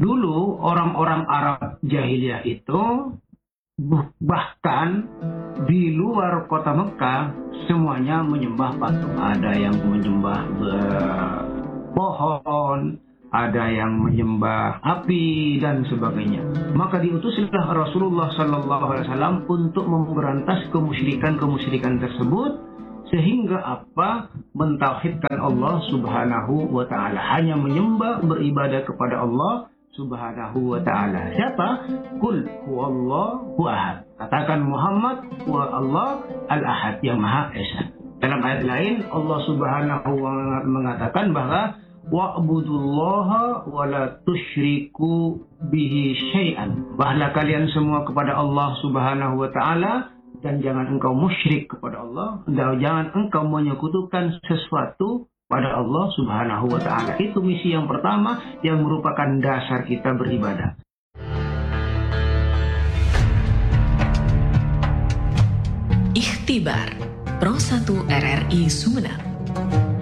Dulu orang-orang Arab jahiliyah itu bahkan di luar kota Mekah semuanya menyembah patung. Ada yang menyembah pohon, ada yang menyembah api dan sebagainya. Maka diutuslah Rasulullah SAW untuk memberantas kemusyrikan tersebut, sehingga apa? Mentauhidkan Allah Subhanahu wa taala. Hanya menyembah, beribadah kepada Allah Subhanahu wa taala. Siapa? Qul huwallahu ahad. Katakan Muhammad wa Allah al-ahad, yang Maha Esa. Dalam ayat lain Allah Subhanahu wa taala mengatakan bahwa wa'budullaha wa la tusyriku bihi syai'an. Bahlah kalian semua kepada Allah Subhanahu wa taala dan jangan engkau musyrik kepada Allah, dan jangan engkau menyekutukan sesuatu pada Allah Subhanahu wa taala. Itu misi yang pertama yang merupakan dasar kita beribadah. Ikhtibar Pro 1 RRI Sumeneb.